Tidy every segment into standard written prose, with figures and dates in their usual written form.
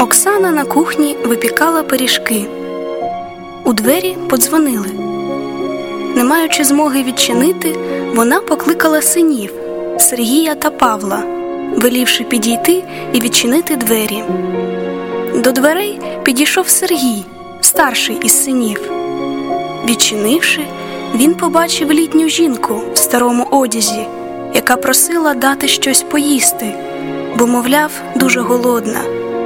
Оксана на кухні випікала пиріжки. У двері подзвонили. Не маючи змоги відчинити, вона покликала синів – Сергія та Павла, велівши підійти і відчинити двері. До дверей підійшов Сергій, старший із синів. Відчинивши, він побачив літню жінку в старому одязі, яка просила дати щось поїсти, бо, мовляв, дуже голодна.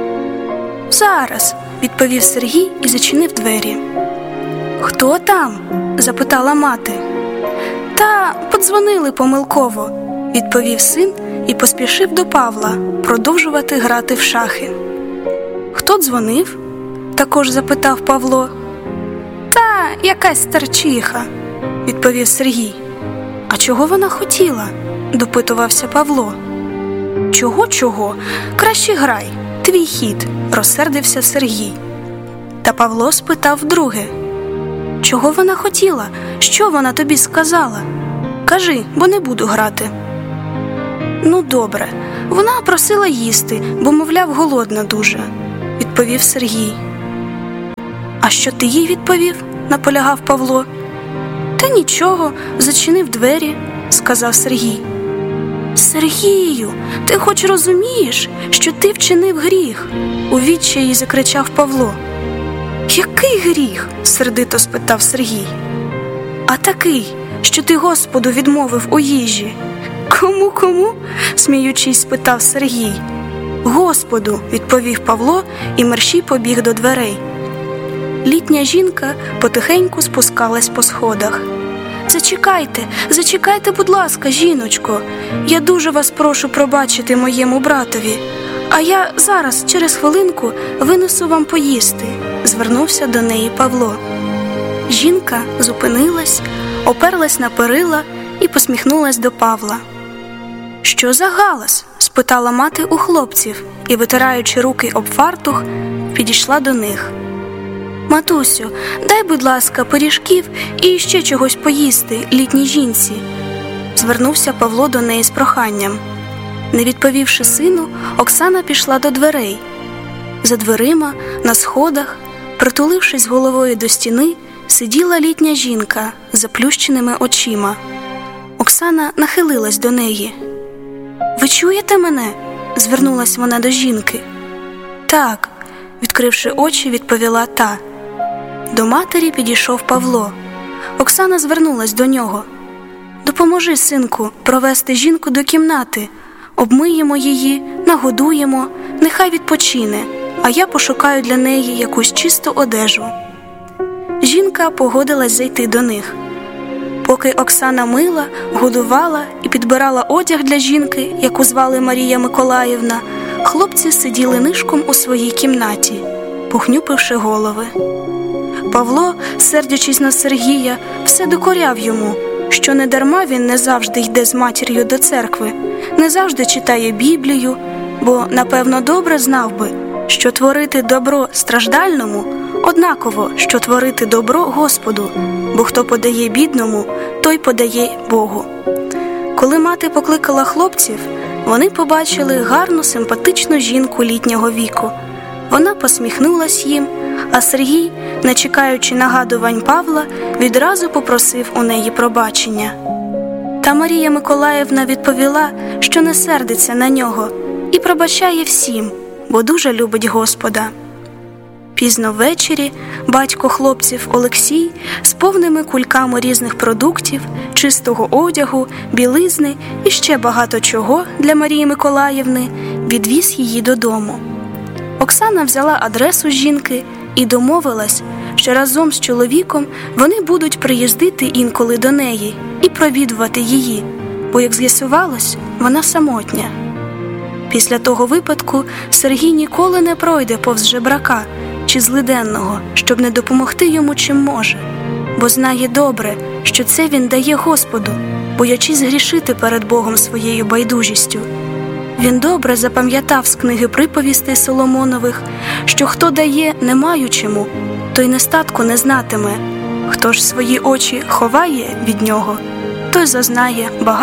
«Зараз», – відповів Сергій і зачинив двері. «Хто там?» – запитала мати. «Та подзвонили помилково», – відповів син і поспішив до Павла продовжувати грати в шахи. «Хто дзвонив?» – також запитав Павло. «Та якась старчиха», – відповів Сергій. «А чого вона хотіла?» – допитувався Павло. «Чого? Краще грай, твій хід», – розсердився Сергій. Та Павло спитав вдруге. «Чого вона хотіла? Що вона тобі сказала? Кажи, бо не буду грати». «Ну, добре, вона просила їсти, бо, мовляв, голодна дуже», – відповів Сергій. «А що ти їй відповів?» – наполягав Павло. «Та нічого, зачинив двері», – сказав Сергій. «Сергію, ти хоч розумієш, що ти вчинив гріх?» – у відчаї закричав Павло. «Який гріх?» – сердито спитав Сергій. «А такий, що ти Господу відмовив у їжі». «Кому?» – сміючись, спитав Сергій. «Господу», – відповів Павло і мерщій побіг до дверей. Літня жінка потихеньку спускалась по сходах. Зачекайте, будь ласка, жіночко, я дуже вас прошу пробачити моєму братові, а я зараз, через хвилинку, винесу вам поїсти», – звернувся до неї Павло. Жінка зупинилась, оперлась на перила і посміхнулась до Павла. «Що за галас?» – спитала мати у хлопців і, витираючи руки об фартух, підійшла до них. «Матусю, дай, будь ласка, пиріжків і ще чогось поїсти літній жінці», – звернувся Павло до неї з проханням. Не відповівши сину, Оксана пішла до дверей. За дверима, на сходах, притулившись головою до стіни, сиділа літня жінка з заплющеними очима. Оксана нахилилась до неї. «Ви чуєте мене?» – звернулась вона до жінки. «Так», – відкривши очі, відповіла та. До матері підійшов Павло. Оксана звернулась до нього. «Допоможи, синку, провести жінку до кімнати. Обмиємо її, нагодуємо, нехай відпочине, а я пошукаю для неї якусь чисту одежу». Жінка погодилась зайти до них. Поки Оксана мила, годувала і підбирала одяг для жінки, яку звали Марія Миколаївна, хлопці сиділи нишком у своїй кімнаті, похнюпивши голови. Павло, сердячись на Сергія, все докоряв йому, що недарма він не завжди йде з матір'ю до церкви, не завжди читає Біблію, бо, напевно, добре знав би, що творити добро страждальному однаково, що творити добро Господу, бо хто подає бідному, той подає Богу. Коли мати покликала хлопців, вони побачили гарну, симпатичну жінку літнього віку. Вона посміхнулась їм, а Сергій, не чекаючи нагадувань Павла, відразу попросив у неї пробачення. Та Марія Миколаївна відповіла, що не сердиться на нього і пробачає всім, бо дуже любить Господа. Пізно ввечері батько хлопців Олексій з повними кульками різних продуктів, чистого одягу, білизни і ще багато чого для Марії Миколаївни відвіз її додому. Оксана взяла адресу жінки і домовилась, що разом з чоловіком вони будуть приїздити інколи до неї і провідувати її, бо, як з'ясувалось, вона самотня. Після того випадку Сергій ніколи не пройде повз жебрака чи злиденного, щоб не допомогти йому чим може, бо знає добре, що це він дає Господу, боячись грішити перед Богом своєю байдужістю. Він добре запам'ятав з книги приповістей Соломонових, що хто дає не маючому, той нестатку не знатиме, хто ж свої очі ховає від нього, той зазнає багато.